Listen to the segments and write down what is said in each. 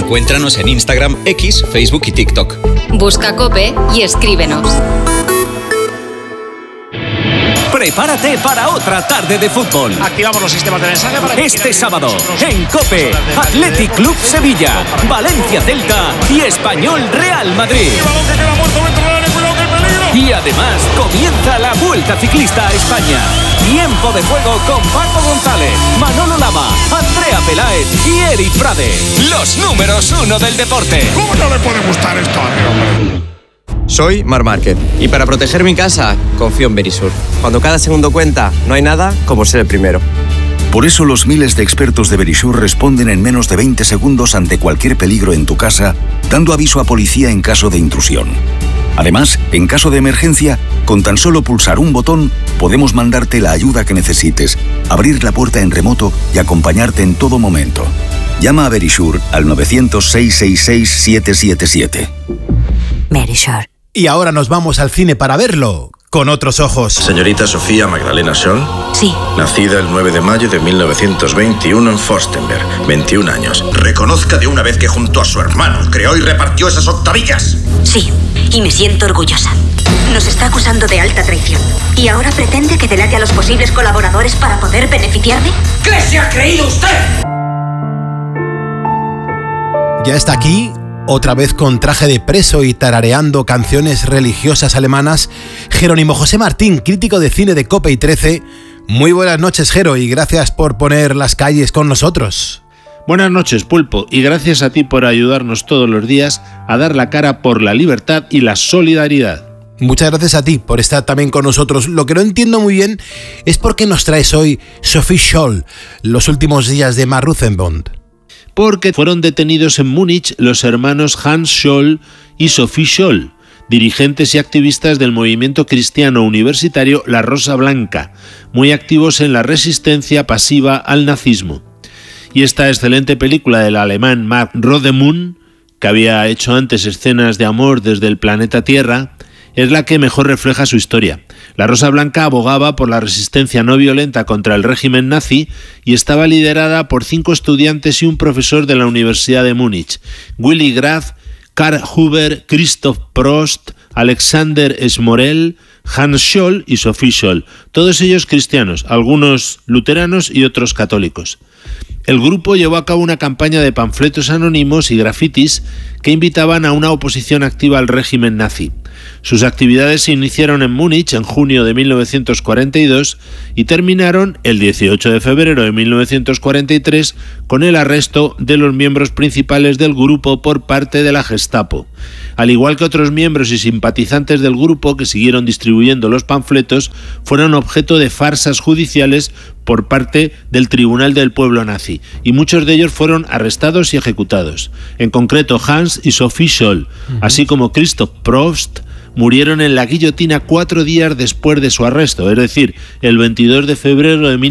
Encuéntranos en Instagram, X, Facebook y TikTok. Busca COPE y escríbenos. Prepárate para otra tarde de fútbol. Activamos los sistemas de mensaje para este sábado en COPE, Athletic Club Sevilla, Valencia Celta y Español Real Madrid. Y además comienza la Vuelta Ciclista a España. Tiempo de juego con Paco González, Manolo Lama, Andrea Peláez y Eric Frade. Los números 1 del deporte. ¿Cómo no le puede gustar esto a hombre? Soy Marc Márquez y para proteger mi casa confío en Verisur. Cuando cada segundo cuenta, no hay nada como ser el primero. Por eso los miles de expertos de Verisur responden en menos de 20 segundos ante cualquier peligro en tu casa, dando aviso a policía en caso de intrusión. Además, en caso de emergencia, con tan solo pulsar un botón, podemos mandarte la ayuda que necesites, abrir la puerta en remoto y acompañarte en todo momento. Llama a Verisur al 900-666-777. Verisur. Y ahora nos vamos al cine para verlo con otros ojos. Señorita Sofía Magdalena Scholl. Sí. Nacida el 9 de mayo de 1921 en Forstenberg, 21 años. Reconozca de una vez que junto a su hermano creó y repartió esas octavillas. Sí, y me siento orgullosa. Nos está acusando de alta traición. ¿Y ahora pretende que delate a los posibles colaboradores para poder beneficiarme? ¿Qué se ha creído usted? Ya está aquí, otra vez con traje de preso y tarareando canciones religiosas alemanas, Jerónimo José Martín, crítico de cine de COPE y 13. Muy buenas noches, Jero, y gracias por poner las calles con nosotros. Buenas noches, Pulpo, y gracias a ti por ayudarnos todos los días a dar la cara por la libertad y la solidaridad. Muchas gracias a ti por estar también con nosotros. Lo que no entiendo muy bien es por qué nos traes hoy Sophie Scholl, los últimos días de Mar Ruthenbond. Porque fueron detenidos en Múnich los hermanos Hans Scholl y Sophie Scholl, dirigentes y activistas del movimiento cristiano universitario La Rosa Blanca, muy activos en la resistencia pasiva al nazismo. Y esta excelente película del alemán Mark Rodemund, que había hecho antes escenas de amor desde el planeta Tierra, es la que mejor refleja su historia. La Rosa Blanca abogaba por la resistencia no violenta contra el régimen nazi y estaba liderada por 5 estudiantes y un profesor de la Universidad de Múnich: Willy Graf, Karl Huber, Christoph Prost, Alexander Smorell, Hans Scholl y Sophie Scholl, todos ellos cristianos, algunos luteranos y otros católicos. El grupo llevó a cabo una campaña de panfletos anónimos y grafitis que invitaban a una oposición activa al régimen nazi. Sus actividades se iniciaron en Múnich en junio de 1942 y terminaron el 18 de febrero de 1943 con el arresto de los miembros principales del grupo por parte de la Gestapo. Al igual que otros miembros y simpatizantes del grupo que siguieron distribuyendo los panfletos, fueron objeto de farsas judiciales por parte del Tribunal del Pueblo nazi, y muchos de ellos fueron arrestados y ejecutados. En concreto, Hans y Sophie Scholl, así como Christoph Prost, murieron en la guillotina 4 días después de su arresto, es decir, el 22 de febrero de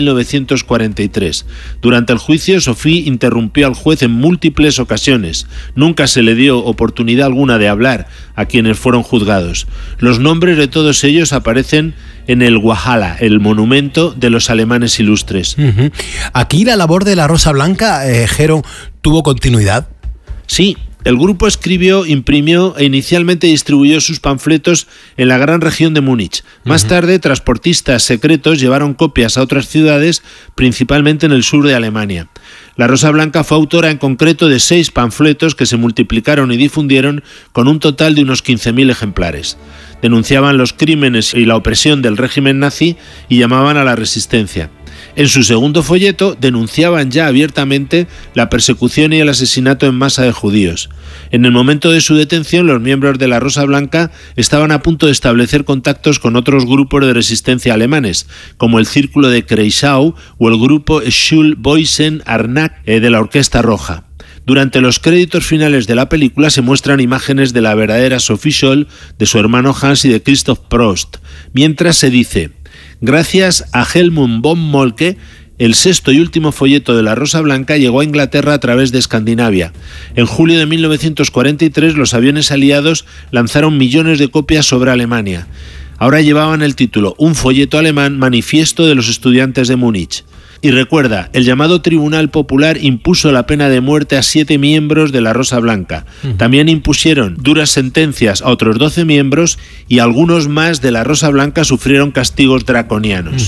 1943. Durante el juicio, Sophie interrumpió al juez en múltiples ocasiones. Nunca se le dio oportunidad alguna de hablar a quienes fueron juzgados. Los nombres de todos ellos aparecen en el Walhalla, el monumento de los alemanes ilustres. Aquí la labor de la Rosa Blanca, Jero, ¿tuvo continuidad? Sí. El grupo escribió, imprimió e inicialmente distribuyó sus panfletos en la gran región de Múnich. Más tarde, transportistas secretos llevaron copias a otras ciudades, principalmente en el sur de Alemania. La Rosa Blanca fue autora en concreto de 6 panfletos que se multiplicaron y difundieron con un total de unos 15.000 ejemplares. Denunciaban los crímenes y la opresión del régimen nazi y llamaban a la resistencia. En su segundo folleto denunciaban ya abiertamente la persecución y el asesinato en masa de judíos. En el momento de su detención, los miembros de la Rosa Blanca estaban a punto de establecer contactos con otros grupos de resistencia alemanes, como el Círculo de Kreisau o el grupo Schulboisen-Arnack de la Orquesta Roja. Durante los créditos finales de la película se muestran imágenes de la verdadera Sophie Scholl, de su hermano Hans y de Christoph Prost, mientras se dice: gracias a Helmut von Moltke, el 6º y último folleto de la Rosa Blanca llegó a Inglaterra a través de Escandinavia. En julio de 1943 los aviones aliados lanzaron millones de copias sobre Alemania. Ahora llevaban el título: Un folleto alemán, manifiesto de los estudiantes de Múnich. Y recuerda, el llamado Tribunal Popular impuso la pena de muerte a 7 miembros de la Rosa Blanca. También impusieron duras sentencias a otros 12 miembros y algunos más de la Rosa Blanca sufrieron castigos draconianos.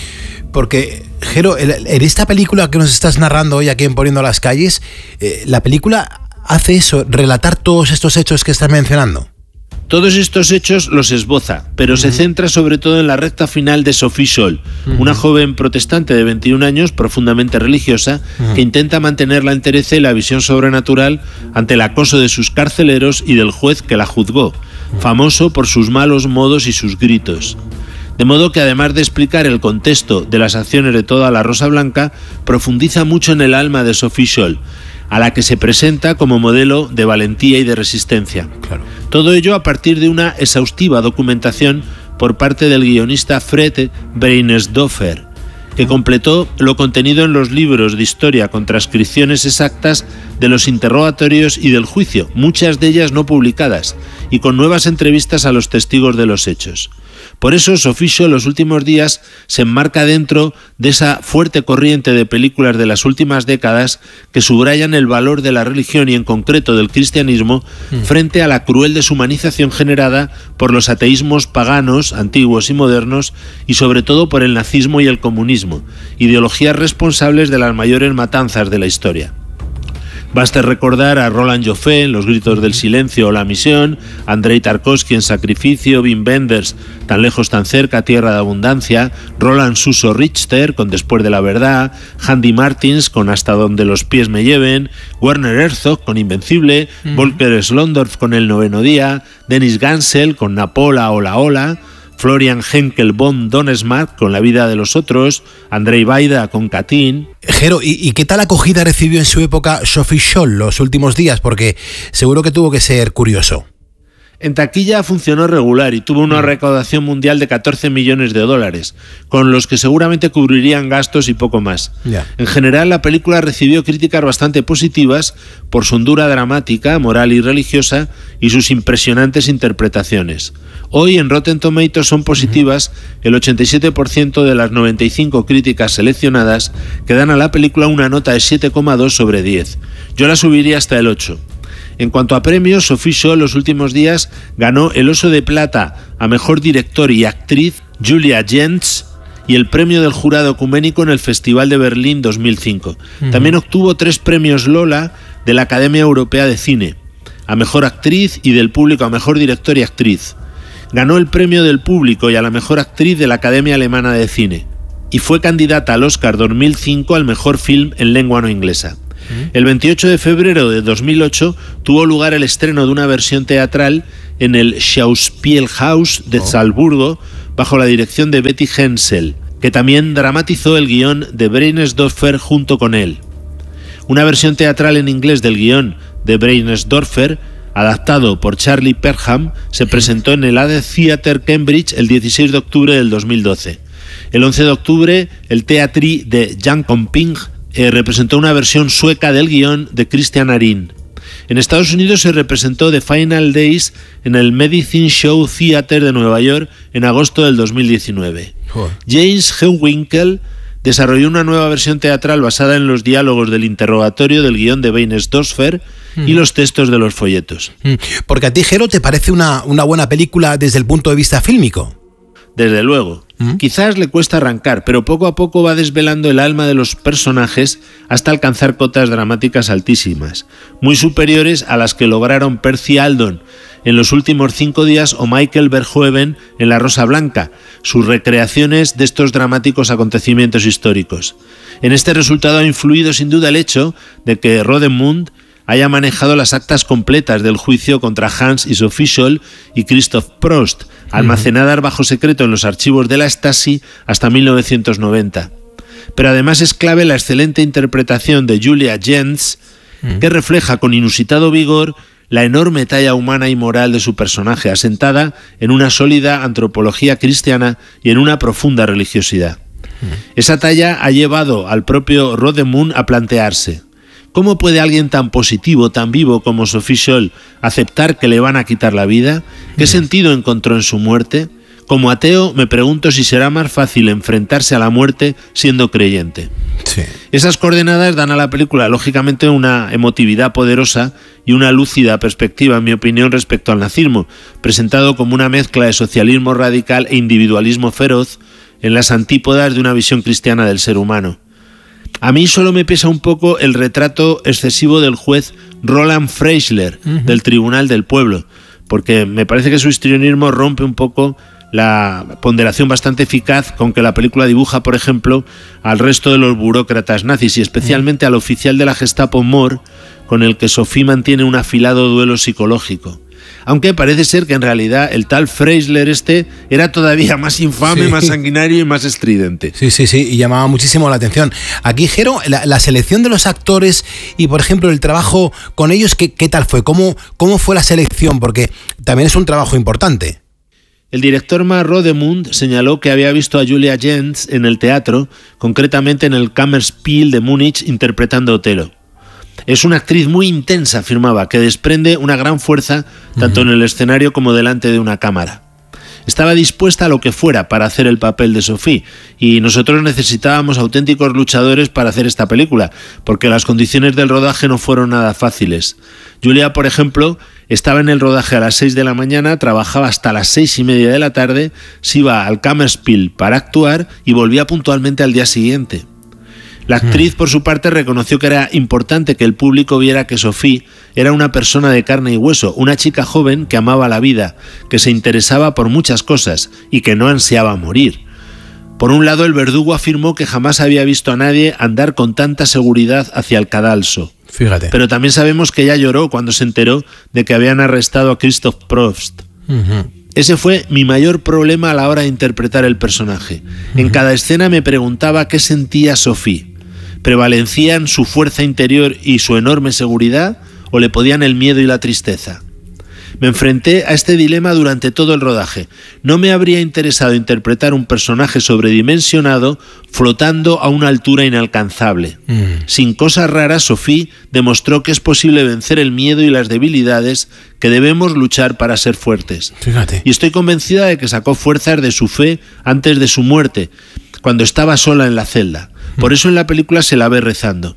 Porque, Jero, en esta película que nos estás narrando hoy aquí en Poniendo las Calles, la película hace eso, relatar todos estos hechos que estás mencionando. Todos estos hechos los esboza, pero se centra sobre todo en la recta final de Sophie Scholl, una joven protestante de 21 años, profundamente religiosa, que intenta mantener la entereza y la visión sobrenatural ante el acoso de sus carceleros y del juez que la juzgó, famoso por sus malos modos y sus gritos. De modo que además de explicar el contexto de las acciones de toda la Rosa Blanca, profundiza mucho en el alma de Sophie Scholl, a la que se presenta como modelo de valentía y de resistencia. Claro. Todo ello a partir de una exhaustiva documentación por parte del guionista Fred Breinesdorfer, que completó lo contenido en los libros de historia con transcripciones exactas de los interrogatorios y del juicio, muchas de ellas no publicadas, y con nuevas entrevistas a los testigos de los hechos. Por eso Sophie Scholl los últimos días se enmarca dentro de esa fuerte corriente de películas de las últimas décadas que subrayan el valor de la religión y en concreto del cristianismo frente a la cruel deshumanización generada por los ateísmos paganos, antiguos y modernos, y sobre todo por el nazismo y el comunismo, ideologías responsables de las mayores matanzas de la historia. Basta recordar a Roland Joffé en Los gritos del silencio o La misión, Andrei Tarkovsky en Sacrificio, Wim Wenders, Tan lejos tan cerca, Tierra de abundancia, Roland Suso Richter con Después de la verdad, Handy Martins con Hasta donde los pies me lleven, Werner Herzog con Invencible, Volker Schlondorf con El noveno día, Dennis Gansel con Napola o La ola, Florian Henkel von Donesmark con La vida de los otros, Andrei Baida con Katyn. Jero, ¿y qué tal acogida recibió en su época Sophie Scholl los últimos días? Porque seguro que tuvo que ser curioso. En taquilla funcionó regular y tuvo una recaudación mundial de 14 millones de dólares, con los que seguramente cubrirían gastos y poco más. En general, la película recibió críticas bastante positivas por su hondura dramática, moral y religiosa y sus impresionantes interpretaciones. Hoy en Rotten Tomatoes son positivas el 87% de las 95 críticas seleccionadas, que dan a la película una nota de 7,2 sobre 10. Yo la subiría hasta el 8. En cuanto a premios, Sophie Scholl los últimos días ganó el Oso de Plata a Mejor Director y Actriz Julia Jentz y el premio del Jurado Ecuménico en el Festival de Berlín 2005. También obtuvo 3 premios Lola de la Academia Europea de Cine, a Mejor Actriz y del Público a Mejor Director y Actriz. Ganó el premio del Público y a la Mejor Actriz de la Academia Alemana de Cine y fue candidata al Oscar 2005 al Mejor Film en Lengua no inglesa. El 28 de febrero de 2008 tuvo lugar el estreno de una versión teatral en el Schauspielhaus de Salzburgo bajo la dirección de Betty Hensel, que también dramatizó el guión de Breinesdorfer junto con él. Una versión teatral en inglés del guión de Breinesdorfer, adaptado por Charlie Perham, se presentó en el Ade Theatre Cambridge el 16 de octubre del 2012. El 11 de octubre, el Teatri de Jönköping representó una versión sueca del guión de Christian Arin. En Estados Unidos se representó The Final Days en el Medicine Show Theater de Nueva York en agosto del 2019. James Hewinkel desarrolló una nueva versión teatral basada en los diálogos del interrogatorio del guión de Breinesdorfer y los textos de los folletos. Porque a ti, Jero, ¿te parece una buena película desde el punto de vista fílmico? Desde luego. Quizás le cuesta arrancar, pero poco a poco va desvelando el alma de los personajes hasta alcanzar cotas dramáticas altísimas, muy superiores a las que lograron Percy Aldon en Los últimos 5 días o Michael Verhoeven en La Rosa Blanca, sus recreaciones de estos dramáticos acontecimientos históricos. En este resultado ha influido sin duda el hecho de que Rodemund haya manejado las actas completas del juicio contra Hans y Sophie Scholl y Christoph Prost, almacenadas bajo secreto en los archivos de la Stasi hasta 1990. Pero además es clave la excelente interpretación de Julia Jentz, que refleja con inusitado vigor la enorme talla humana y moral de su personaje, asentada en una sólida antropología cristiana y en una profunda religiosidad. Esa talla ha llevado al propio Rodemund a plantearse: ¿cómo puede alguien tan positivo, tan vivo como Sophie Scholl aceptar que le van a quitar la vida? ¿Qué sentido encontró en su muerte? Como ateo me pregunto si será más fácil enfrentarse a la muerte siendo creyente. Sí. Esas coordenadas dan a la película, lógicamente, una emotividad poderosa y una lúcida perspectiva, en mi opinión, respecto al nazismo, presentado como una mezcla de socialismo radical e individualismo feroz en las antípodas de una visión cristiana del ser humano. A mí solo me pesa un poco el retrato excesivo del juez Roland Freisler, del Tribunal del Pueblo, porque me parece que su histrionismo rompe un poco la ponderación bastante eficaz con que la película dibuja, por ejemplo, al resto de los burócratas nazis y especialmente al oficial de la Gestapo Mohr, con el que Sophie mantiene un afilado duelo psicológico. Aunque parece ser que en realidad el tal Freisler era todavía más infame, más sanguinario y más estridente. Sí, y llamaba muchísimo la atención. Aquí, Jero, la selección de los actores y, por ejemplo, el trabajo con ellos, ¿qué tal fue? ¿Cómo fue la selección? Porque también es un trabajo importante. El director Mark Rodemund señaló que había visto a Julia Jentz en el teatro, concretamente en el Kammerspiel de Múnich, interpretando a Otelo. Es una actriz muy intensa, afirmaba, que desprende una gran fuerza tanto en el escenario como delante de una cámara. Estaba dispuesta a lo que fuera para hacer el papel de Sophie, y nosotros necesitábamos auténticos luchadores para hacer esta película, porque las condiciones del rodaje no fueron nada fáciles. Julia, por ejemplo, estaba en el rodaje a las 6 de la mañana, trabajaba hasta las 6:30 de la tarde, se iba al Kammerspiel para actuar y volvía puntualmente al día siguiente. La actriz, por su parte, reconoció que era importante que el público viera que Sophie era una persona de carne y hueso, una chica joven que amaba la vida, que se interesaba por muchas cosas y que no ansiaba morir. Por un lado, el verdugo afirmó que jamás había visto a nadie andar con tanta seguridad hacia el cadalso. Fíjate. Pero también sabemos que ella lloró cuando se enteró de que habían arrestado a Christoph Probst. Ese fue mi mayor problema a la hora de interpretar el personaje. En cada escena me preguntaba qué sentía Sophie. ¿Prevalecían su fuerza interior y su enorme seguridad o le podían el miedo y la tristeza? Me enfrenté a este dilema durante todo el rodaje. No me habría interesado interpretar un personaje sobredimensionado flotando a una altura inalcanzable. Sin cosas raras, Sophie demostró que es posible vencer el miedo y las debilidades, que debemos luchar para ser fuertes. Fíjate. Y estoy convencida de que sacó fuerzas de su fe antes de su muerte, cuando estaba sola en la celda. Por eso en la película se la ve rezando.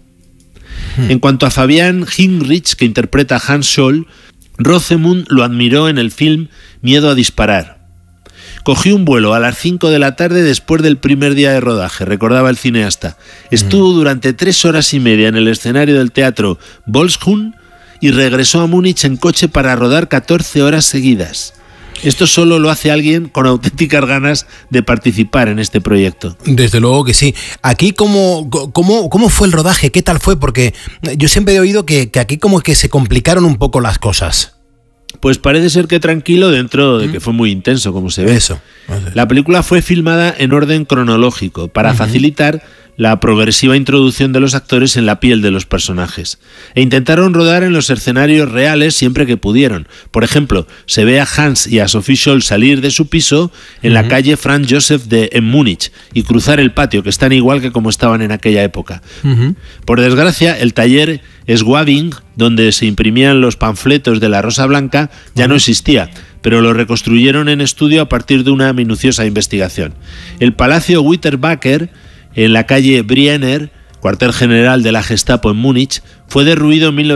En cuanto a Fabian Hinrich, que interpreta a Hans Scholl, Rosemund lo admiró en el film Miedo a disparar. Cogí un vuelo a las 5 de la tarde después del primer día de rodaje, recordaba el cineasta. Estuvo durante 3 horas y media en el escenario del teatro Volkshuhn y regresó a Múnich en coche para rodar 14 horas seguidas. Esto solo lo hace alguien con auténticas ganas de participar en este proyecto. Desde luego que sí. Aquí, ¿cómo fue el rodaje? ¿Qué tal fue? Porque yo siempre he oído que aquí como que se complicaron un poco las cosas. Pues parece ser que tranquilo, dentro de que fue muy intenso, como se ve. Eso. La película fue filmada en orden cronológico para facilitar la progresiva introducción de los actores en la piel de los personajes. E intentaron rodar en los escenarios reales siempre que pudieron. Por ejemplo, se ve a Hans y a Sophie Scholl salir de su piso en la calle Franz Joseph en Múnich y cruzar el patio, que están igual que como estaban en aquella época. Por desgracia, el taller Schwabing, donde se imprimían los panfletos de la Rosa Blanca, ya no existía, pero lo reconstruyeron en estudio a partir de una minuciosa investigación. El Palacio Witterbacher, en la calle Brienner, cuartel general de la Gestapo en Múnich, fue derruido en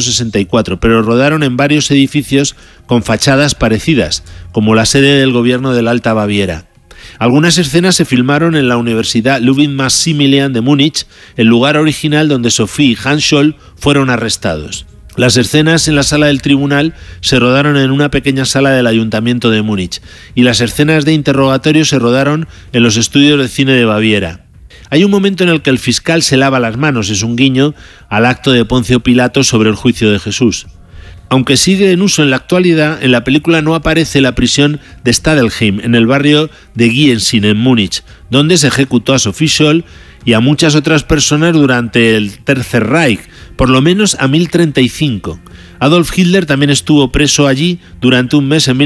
1964, pero rodaron en varios edificios con fachadas parecidas, como la sede del gobierno de la Alta Baviera. Algunas escenas se filmaron en la Universidad Ludwig-Maximilian de Múnich, el lugar original donde Sophie y Hans Scholl fueron arrestados. Las escenas en la sala del tribunal se rodaron en una pequeña sala del Ayuntamiento de Múnich, y las escenas de interrogatorio se rodaron en los estudios de cine de Baviera. Hay un momento en el que el fiscal se lava las manos, es un guiño al acto de Poncio Pilato sobre el juicio de Jesús. Aunque sigue en uso en la actualidad, en la película no aparece la prisión de Stadelheim, en el barrio de Giensinn, en Múnich, donde se ejecutó a Sophie Scholl y a muchas otras personas durante el Tercer Reich, por lo menos a 1035. Adolf Hitler también estuvo preso allí durante un mes en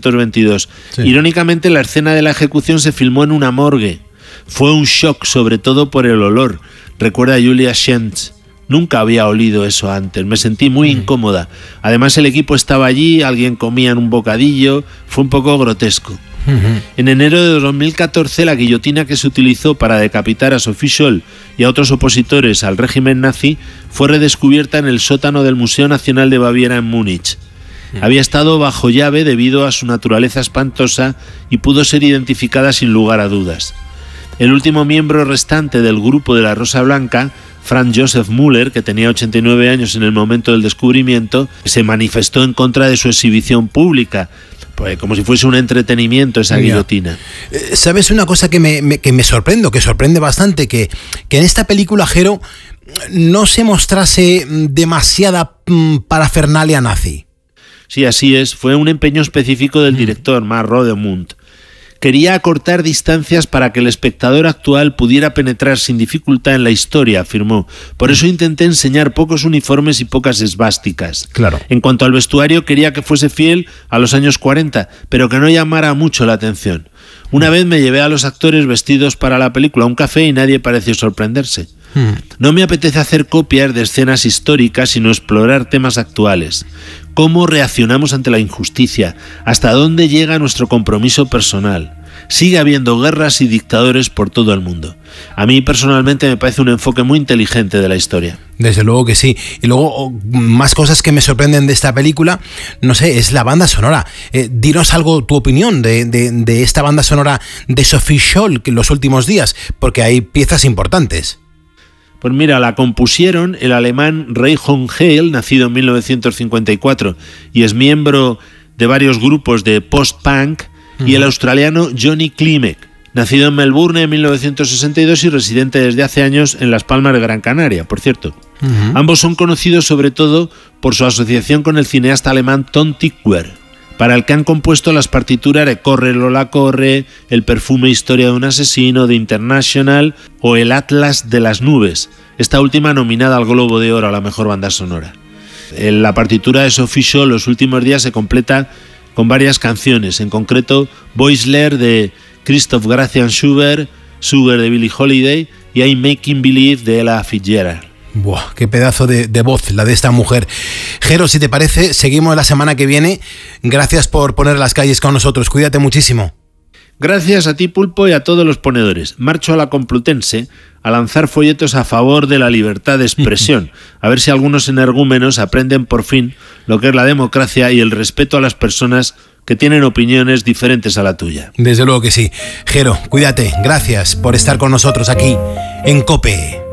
1922. Sí. Irónicamente, la escena de la ejecución se filmó en una morgue. Fue un shock, sobre todo por el olor, recuerda Julia Jentz. Nunca había olido eso antes, me sentí muy incómoda. Además, el equipo estaba allí, alguien comía en un bocadillo, fue un poco grotesco. En enero de 2014, la guillotina que se utilizó para decapitar a Sophie Scholl y a otros opositores al régimen nazi fue redescubierta en el sótano del Museo Nacional de Baviera en Múnich. Había estado bajo llave debido a su naturaleza espantosa y pudo ser identificada sin lugar a dudas. El último miembro restante del grupo de la Rosa Blanca, Franz Josef Müller, que tenía 89 años en el momento del descubrimiento, se manifestó en contra de su exhibición pública, pues como si fuese un entretenimiento esa guillotina. ¿Sabes una cosa que me sorprende bastante? Que en esta película, Jero, no se mostrase demasiada parafernalia nazi. Sí, así es. Fue un empeño específico del director, Mark Rodemund. Quería acortar distancias para que el espectador actual pudiera penetrar sin dificultad en la historia, afirmó. Por eso intenté enseñar pocos uniformes y pocas esvásticas. Claro. En cuanto al vestuario, quería que fuese fiel a los años 40, pero que no llamara mucho la atención. Una vez me llevé a los actores vestidos para la película a un café y nadie pareció sorprenderse. No me apetece hacer copias de escenas históricas, sino explorar temas actuales. ¿Cómo reaccionamos ante la injusticia? ¿Hasta dónde llega nuestro compromiso personal? Sigue habiendo guerras y dictadores por todo el mundo. A mí personalmente me parece un enfoque muy inteligente de la historia. Desde luego que sí. Y luego, más cosas que me sorprenden de esta película, no sé, es la banda sonora. Dinos algo, tu opinión de esta banda sonora de Sophie Scholl en los últimos días, porque hay piezas importantes. Pues mira, la compusieron el alemán Reinhold Heil, nacido en 1954, y es miembro de varios grupos de post-punk, y el australiano Johnny Klimek, nacido en Melbourne en 1962 y residente desde hace años en Las Palmas de Gran Canaria, por cierto. Ambos son conocidos sobre todo por su asociación con el cineasta alemán Tom Tykwer, para el que han compuesto las partituras de Corre Lola Corre, El perfume Historia de un asesino, de International o El Atlas de las nubes, esta última nominada al Globo de Oro a la mejor banda sonora. La partitura de Sophie Scholl los últimos días se completa con varias canciones, en concreto Boisler de Christoph Gracian Schubert, Sugar de Billie Holiday y I'm Making Believe de Ella Fitzgerald. Buah, qué pedazo de voz la de esta mujer. Jero, si te parece, seguimos la semana que viene. Gracias por poner las calles con nosotros. Cuídate muchísimo. Gracias a ti, Pulpo, y a todos los ponedores. Marcho a la Complutense a lanzar folletos a favor de la libertad de expresión. A ver si algunos energúmenos aprenden por fin lo que es la democracia y el respeto a las personas que tienen opiniones diferentes a la tuya. Desde luego que sí. Jero, cuídate. Gracias por estar con nosotros aquí en COPE.